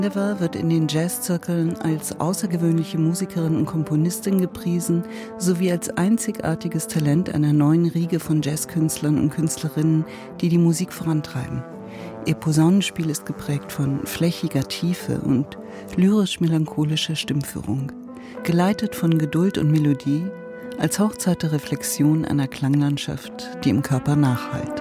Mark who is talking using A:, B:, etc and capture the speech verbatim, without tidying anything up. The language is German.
A: Vandever wird in den Jazzzirkeln als außergewöhnliche Musikerin und Komponistin gepriesen, sowie als einzigartiges Talent einer neuen Riege von Jazzkünstlern und Künstlerinnen, die die Musik vorantreiben. Ihr Posaunenspiel ist geprägt von flächiger Tiefe und lyrisch-melancholischer Stimmführung, geleitet von Geduld und Melodie, als hauchzarte Reflexion einer Klanglandschaft, die im Körper nachhallt.